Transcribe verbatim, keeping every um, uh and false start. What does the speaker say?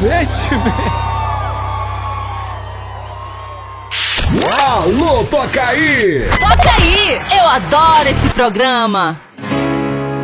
cacete, velho. Alô, toca aí! Toca aí! Eu adoro esse programa!